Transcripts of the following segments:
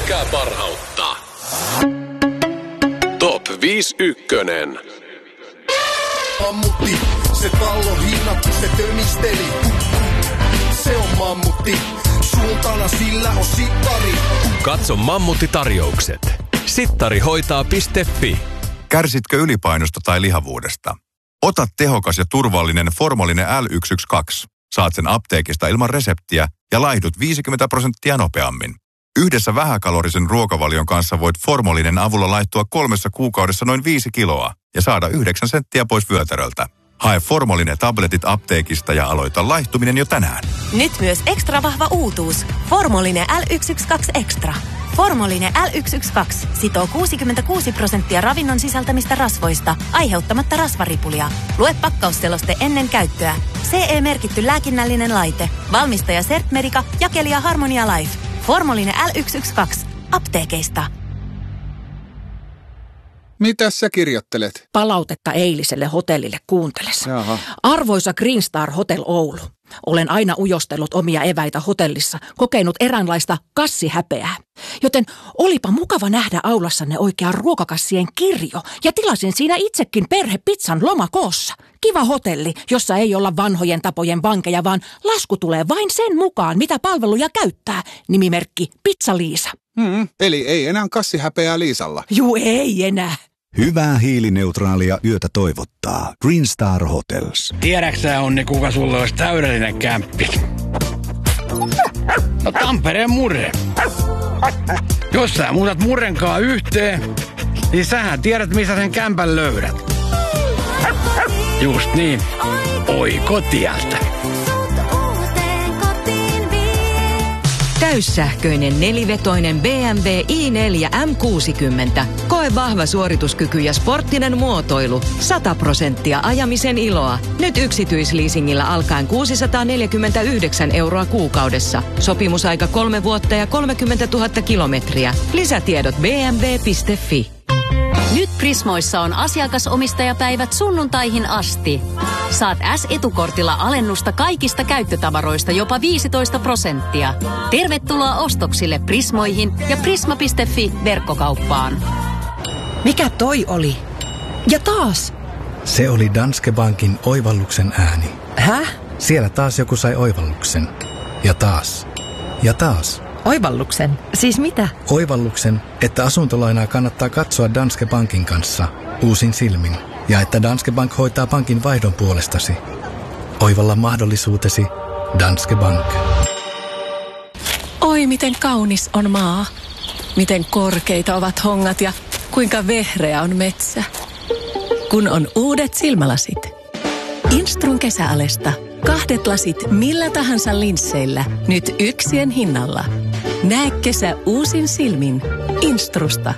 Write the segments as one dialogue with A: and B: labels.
A: tykkää parhautta. Top 51.
B: Mammutti, se pallo hinnattu, se tönisteli. Se on mammutti, suuntana sillä on sittari.
A: Katso Mammutti-tarjoukset. Sittarihoitaa.fi.
C: Kärsitkö ylipainosta tai lihavuudesta? Ota tehokas ja turvallinen Formolinen L112. Saat sen apteekista ilman reseptiä ja laihdut 50% nopeammin. Yhdessä vähäkalorisen ruokavalion kanssa voit Formolinen avulla laihtua 3 kuukaudessa noin 5 kiloa ja saada 9 senttiä pois vyötäröltä. Hae Formolinen tabletit apteekista ja aloita laihtuminen jo tänään.
D: Nyt myös ekstra vahva uutuus. Formolinen L112 Extra. Formolinen L112 sitoo 66% ravinnon sisältämistä rasvoista, aiheuttamatta rasvaripulia. Lue pakkausseloste ennen käyttöä. CE-merkitty lääkinnällinen laite. Valmistaja Certmedica, jakelija Harmonia Life. Formolinen L112. Apteekeista.
E: Mitäs sä kirjoittelet?
F: Palautetta eiliselle hotellille kuunteles.
E: Jaha.
F: Arvoisa Green Star Hotel Oulu. Olen aina ujostellut omia eväitä hotellissa, kokenut eräänlaista kassihäpeää. Joten olipa mukava nähdä aulassanne oikea ruokakassien kirjo ja tilasin siinä itsekin perhepizzan lomakoossa. Kiva hotelli, jossa ei olla vanhojen tapojen vankeja, vaan lasku tulee vain sen mukaan, mitä palveluja käyttää. Nimimerkki Pizza Liisa.
E: Eli ei enää kassihäpeää Liisalla.
F: Juu, ei enää.
G: Hyvää hiilineutraalia yötä toivottaa Green Star Hotels.
H: Tiedäksä, Onni, kuka sulle olisi täydellinen kämppi? No Tampereen Murre. Jos sä muutat Murrenkaan yhteen, niin sähän tiedät, missä sen kämpän löydät. Just niin. Oikotieltä.
I: Täyssähköinen nelivetoinen BMW i4 M60. Koe vahva suorituskyky ja sporttinen muotoilu. 100% ajamisen iloa. Nyt yksityisleasingillä alkaen 649 € kuukaudessa. Sopimusaika 3 vuotta ja 30 000 kilometriä. Lisätiedot bmw.fi.
J: Nyt Prismoissa on asiakasomistajapäivät sunnuntaihin asti. Saat S-etukortilla alennusta kaikista käyttötavaroista jopa 15%. Tervetuloa ostoksille Prismoihin ja prisma.fi verkkokauppaan.
F: Mikä toi oli? Ja taas.
K: Se oli Danske Bankin oivalluksen ääni.
F: Häh?
K: Siellä taas joku sai oivalluksen. Ja taas. Ja taas.
F: Oivalluksen? Siis mitä?
K: Oivalluksen, että asuntolainaa kannattaa katsoa Danske Bankin kanssa uusin silmin. Ja että Danske Bank hoitaa pankin vaihdon puolestasi. Oivalla mahdollisuutesi Danske Bank.
L: Oi, miten kaunis on maa. Miten korkeita ovat hongat ja kuinka vehreä on metsä. Kun on uudet silmälasit. Instrun kesäalesta. 2 lasit millä tahansa linsseillä. Nyt 1 hinnalla. Näe kesä uusin silmin. Instrusta.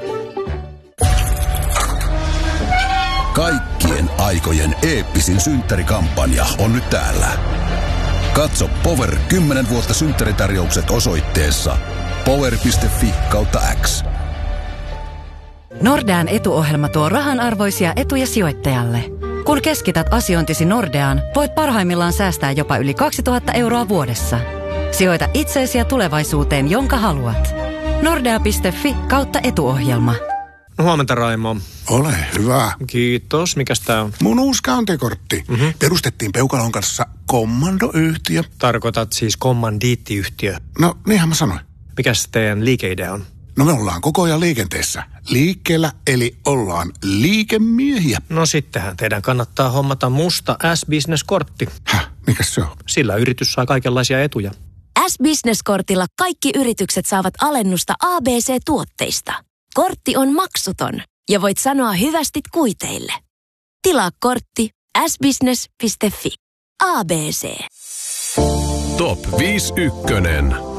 M: Kaikkien aikojen eeppisin synttärikampanja on nyt täällä. Katso Power 10 vuotta synttäritarjoukset osoitteessa power.fi/X.
N: Nordean etuohjelma tuo rahanarvoisia etuja sijoittajalle. Kun keskität asiointisi Nordeaan, voit parhaimmillaan säästää jopa yli 2000 € vuodessa. Sijoita itseesi ja tulevaisuuteen, jonka haluat. Nordea.fi/etuohjelma.
O: Huomenta, Raimo.
P: Ole hyvä.
O: Kiitos. Mikäs tää on?
P: Mun uusi käyntikortti. Perustettiin Peukalon kanssa kommandoyhtiö.
O: Tarkoitat siis kommandiittiyhtiö?
P: No, niinhän mä sanoin.
O: Mikäs teidän liikeidea on?
P: No me ollaan koko ajan liikenteessä. Liikkeellä, eli ollaan liikemiehiä.
O: No sittenhän teidän kannattaa hommata musta S-Business-kortti.
P: Häh? Mikäs se on?
O: Sillä yritys saa kaikenlaisia etuja.
D: S-Business-kortilla kaikki yritykset saavat alennusta ABC-tuotteista. Kortti on maksuton ja voit sanoa hyvästit kuiteille. Tilaa kortti sbusiness.fi. ABC.
A: Top 51.